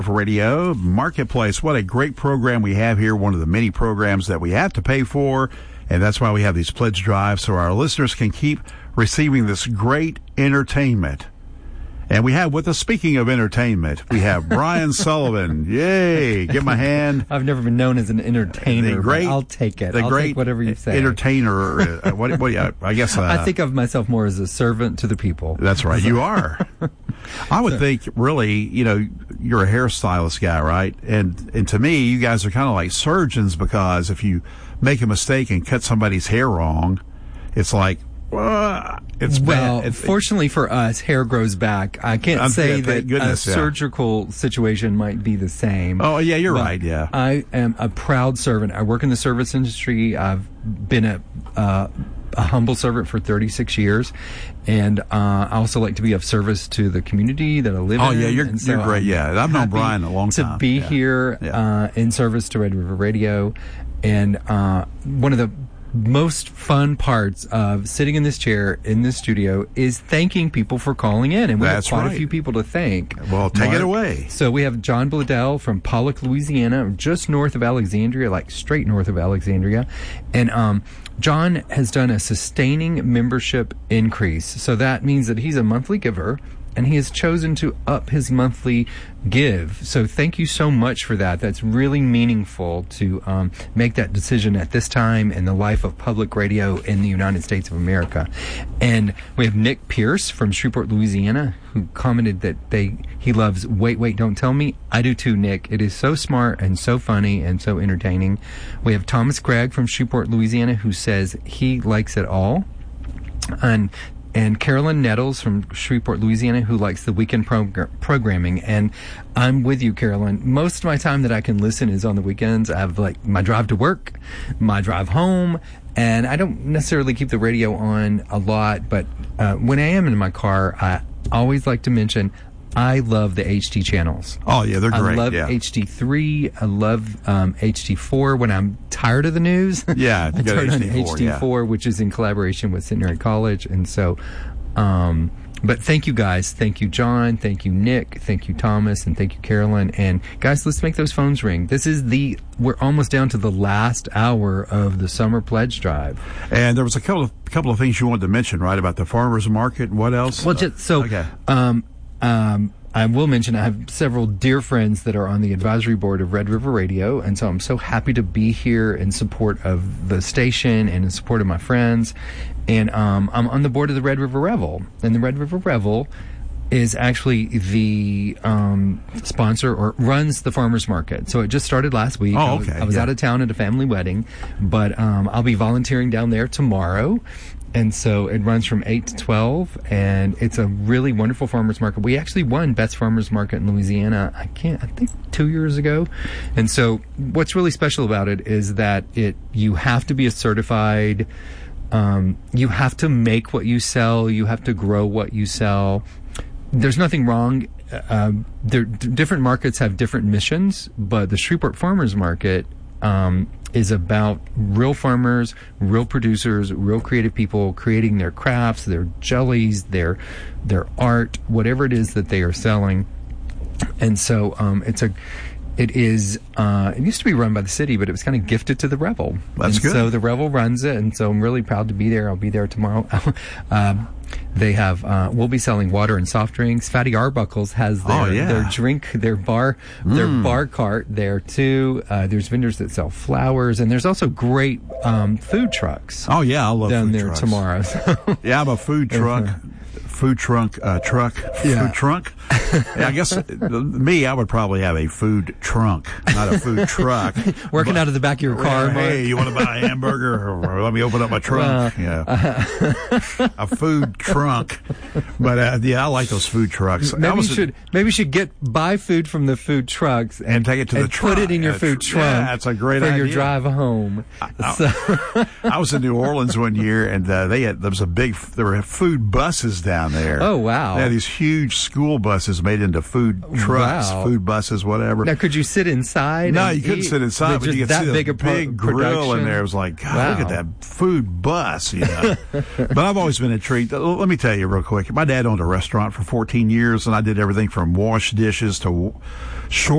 Radio Marketplace. What a great program we have here. One of the many programs that we have to pay for, and that's why we have these pledge drives so our listeners can keep receiving this great entertainment. And we have with us, speaking of entertainment, we have Brian Sullivan. Yay! Give him a hand. I've never been known as an entertainer, but I'll take it. I'll take whatever you say. Entertainer. I guess. I think of myself more as a servant to the people. That's right. You are. I would think, really, you're a hairstylist guy, right? And to me, you guys are kind of like surgeons, because if you make a mistake and cut somebody's hair wrong, it's like, it's bad. Fortunately for us, hair grows back. I can't say that a surgical situation might be the same. Oh, yeah, you're right, yeah. I am a proud servant. I work in the service industry. I've been a humble servant for 36 years, and I also like to be of service to the community that I live in. Oh, yeah, you're great, yeah. I've known Brian a long time. To be here in service to Red River Radio, and one of the most fun parts of sitting in this chair in this studio is thanking people for calling in, and we have quite a few people to thank. Well, take it away. So we have John Bladell from Pollock, Louisiana, just north of Alexandria, like straight north of Alexandria, and John has done a sustaining membership increase. So that means that he's a monthly giver, and he has chosen to up his monthly give. So thank you so much for that. That's really meaningful to make that decision at this time in the life of public radio in the United States of America. And we have Nick Pierce from Shreveport, Louisiana, who commented that he loves Wait, Don't Tell Me. I do too, Nick. It is so smart and so funny and so entertaining. We have Thomas Gregg from Shreveport, Louisiana, who says he likes it all. And Carolyn Nettles from Shreveport, Louisiana, who likes the weekend programming. And I'm with you, Carolyn. Most of my time that I can listen is on the weekends. I have like my drive to work, my drive home, and I don't necessarily keep the radio on a lot. But when I am in my car, I always like to mention I love the HD channels. Oh, yeah, they're great. I love HD3. I love HD4 when I'm tired of the news. Yeah, I turn on HD4, which is in collaboration with Centenary College. And so, but thank you guys. Thank you, John. Thank you, Nick. Thank you, Thomas. And thank you, Carolyn. And guys, let's make those phones ring. We're almost down to the last hour of the summer pledge drive. And there was a couple of things you wanted to mention, right, about the farmers market. What else? Well, I will mention I have several dear friends that are on the advisory board of Red River Radio, and so I'm so happy to be here in support of the station and in support of my friends. And I'm on the board of the Red River Revel, and the Red River Revel is actually the sponsor or runs the farmers market. So it just started last week. Oh, okay. I was out of town at a family wedding, but I'll be volunteering down there tomorrow. And so it runs from 8 to 12, and it's a really wonderful farmers market. We actually won Best Farmers Market in Louisiana, I think 2 years ago. And so what's really special about it is that you have to be a certified, you have to make what you sell, you have to grow what you sell. There's nothing wrong. Different markets have different missions, but the Shreveport Farmers Market is about real farmers, real producers, real creative people creating their crafts, their jellies, their art, whatever it is that they are selling. And so it used to be run by the city, but it was kind of gifted to the Revel. That's good. So the Revel runs it, and so I'm really proud to be there. I'll be there tomorrow. They have, we'll be selling water and soft drinks. Fatty Arbuckles has their bar cart there too. There's vendors that sell flowers, and there's also great food trucks. Oh yeah, I love down food there trucks. Tomorrow. Yeah, I'm a food trunk. Food trunk. Yeah, I guess I would probably have a food trunk, not a food truck. Working out of the back of your car. Hey, you want to buy a hamburger? Or let me open up my trunk. A food trunk. But I like those food trucks. Maybe you should buy food from the food trucks and take it to the trunk. Put it in your food trunk. Yeah, that's a great idea. For your drive home. I was in New Orleans one year, and there were food buses down there. Oh wow! They had these huge school buses made into food trucks, food buses, whatever. Now, could you sit inside? No, you couldn't sit inside, but you could see the big grill in there. It was like, God, look at that food bus, But I've always been intrigued. Let me tell you real quick. My dad owned a restaurant for 14 years, and I did everything from wash dishes to short